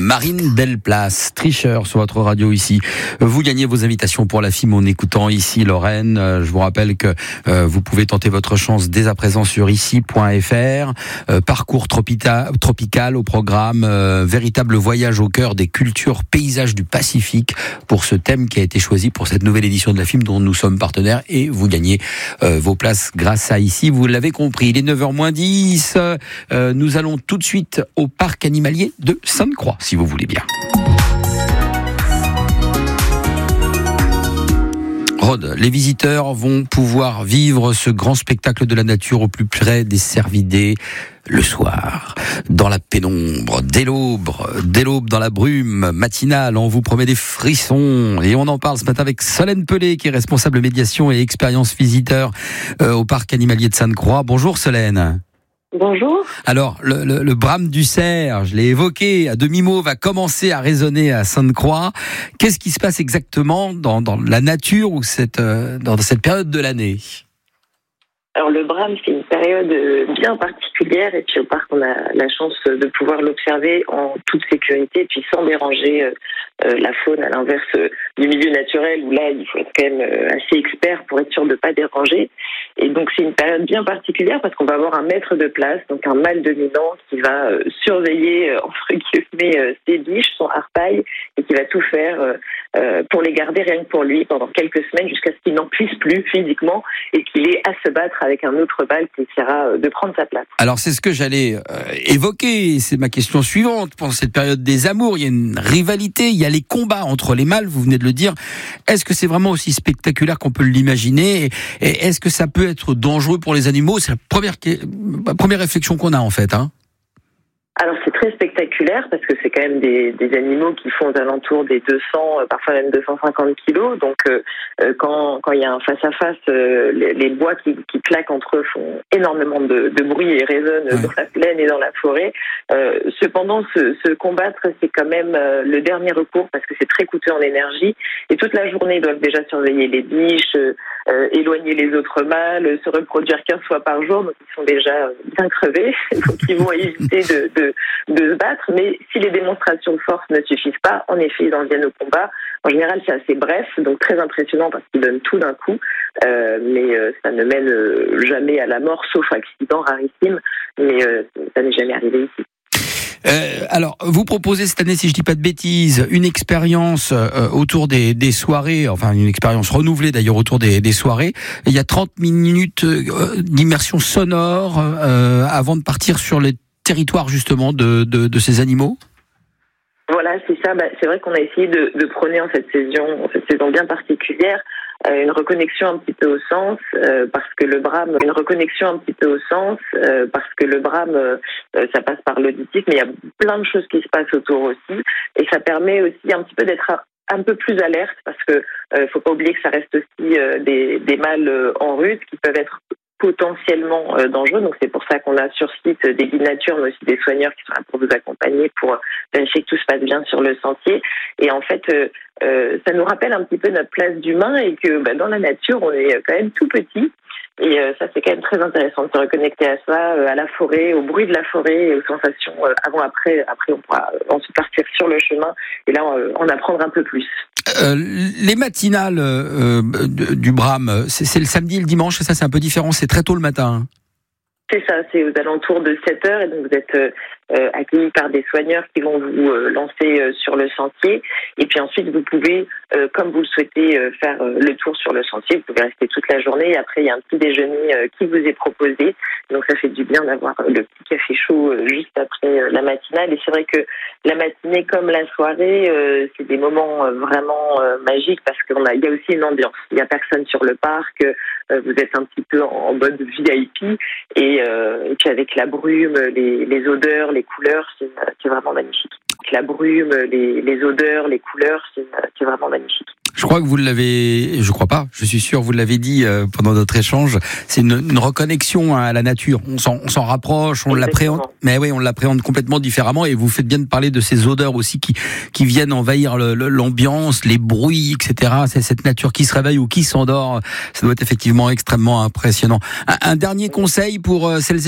Marine Delplace, tricheur sur votre radio ici. Vous gagnez vos invitations pour la FIM en écoutant Ici Lorraine. Je vous rappelle que vous pouvez tenter votre chance dès à présent sur ici.fr. Parcours tropical au programme, véritable voyage au cœur des cultures paysages du Pacifique pour ce thème qui a été choisi pour cette nouvelle édition de la FIM dont nous sommes partenaires, et vous gagnez vos places grâce à Ici. Vous l'avez compris, il est 9h-10. Nous allons tout de suite au parc animalier de Sainte-Croix, si vous voulez bien. Rod, les visiteurs vont pouvoir vivre ce grand spectacle de la nature au plus près des cervidés le soir, dans la pénombre, dès l'aube dans la brume matinale. On vous promet des frissons et on en parle ce matin avec Solène Pelé, qui est responsable médiation et expérience visiteur au parc animalier de Sainte-Croix. Bonjour Solène. Bonjour. Alors, le brame du cerf, je l'ai évoqué à demi-mot, va commencer à résonner à Sainte-Croix. Qu'est-ce qui se passe exactement dans la nature ou dans cette période de l'année ? Alors le brame, c'est une période bien particulière, et puis au parc on a la chance de pouvoir l'observer en toute sécurité et puis sans déranger la faune, à l'inverse du milieu naturel où là il faut être quand même assez expert pour être sûr de ne pas déranger. Et donc c'est une période bien particulière parce qu'on va avoir un maître de place, donc un mâle dominant qui va surveiller entre guillemets ses biches, son harpaille, et qui va tout faire pour les garder rien que pour lui pendant quelques semaines jusqu'à ce qu'il n'en puisse plus physiquement et qu'il ait à se battre avec un autre mâle qui essaiera de prendre sa place. Alors c'est ce que j'allais évoquer, c'est ma question suivante. Pendant cette période des amours, il y a une rivalité, il y a les combats entre les mâles, vous venez de le dire. Est-ce que c'est vraiment aussi spectaculaire qu'on peut l'imaginer ? Et est-ce que ça peut être dangereux pour les animaux ? C'est la première réflexion qu'on a en fait. Alors c'est très spectaculaire parce que c'est quand même des animaux qui font aux alentours des 200, parfois même 250 kilos. Donc quand il y a un face-à-face, les bois qui claquent entre eux font énormément de bruit et résonnent dans la plaine et dans la forêt. Cependant, se combattre, c'est quand même le dernier recours parce que c'est très coûteux en énergie. Et toute la journée, ils doivent déjà surveiller les biches, éloigner les autres mâles, se reproduire 15 fois par jour. Donc ils sont déjà bien crevés. Donc ils vont éviter de se battre, mais si les démonstrations de force ne suffisent pas, en effet, ils en viennent au combat. En général, c'est assez bref, donc très impressionnant parce qu'ils donnent tout d'un coup, mais ça ne mène jamais à la mort, sauf accident rarissime, mais ça n'est jamais arrivé ici. Alors, vous proposez cette année, si je dis pas de bêtises, une expérience autour des soirées, enfin une expérience renouvelée d'ailleurs autour des soirées. Il y a 30 minutes d'immersion sonore avant de partir sur les territoire justement de ces animaux? Voilà, c'est ça. C'est vrai qu'on a essayé de prôner en cette saison bien particulière, une reconnexion un petit peu au sens, parce que le brame, ça passe par l'auditif, mais il y a plein de choses qui se passent autour aussi, et ça permet aussi un petit peu d'être un peu plus alerte, parce que faut pas oublier que ça reste aussi des mâles en rut qui peuvent être potentiellement dangereux. Donc c'est pour ça qu'on a sur site des guides nature, mais aussi des soigneurs qui sont là pour vous accompagner, pour vérifier que tout se passe bien sur le sentier. Et en fait, ça nous rappelle un petit peu notre place d'humain et que dans la nature, on est quand même tout petit. Et ça, c'est quand même très intéressant de se reconnecter à ça, à la forêt, au bruit de la forêt et aux sensations avant-après. Après, on pourra ensuite partir sur le chemin et là, en apprendre un peu plus. Les matinales du brame, c'est le samedi et le dimanche, ça c'est un peu différent, c'est très tôt le matin. C'est ça, c'est aux alentours de 7h, et donc vous êtes accueillis par des soigneurs qui vont vous lancer sur le sentier. Et puis ensuite, vous pouvez, comme vous le souhaitez, faire le tour sur le sentier. Vous pouvez rester toute la journée. Et après, il y a un petit déjeuner qui vous est proposé. Donc ça fait du bien d'avoir le petit café chaud juste après la matinale. Et c'est vrai que la matinée comme la soirée, c'est des moments vraiment magiques parce qu'il y a aussi une ambiance. Il n'y a personne sur le parc. Vous êtes un petit peu en mode VIP. Et puis avec la brume, les odeurs, les couleurs, c'est vraiment magnifique. La brume, les odeurs, les couleurs, c'est vraiment magnifique. Je crois que vous l'avez, je crois pas, je suis sûr, vous l'avez dit pendant notre échange, c'est une reconnexion à la nature. On s'en rapproche, on l'appréhende, mais oui, on l'appréhende complètement différemment. Et vous faites bien de parler de ces odeurs aussi qui viennent envahir l'ambiance, les bruits, etc. C'est cette nature qui se réveille ou qui s'endort. Ça doit être effectivement extrêmement impressionnant. Un dernier conseil pour celles et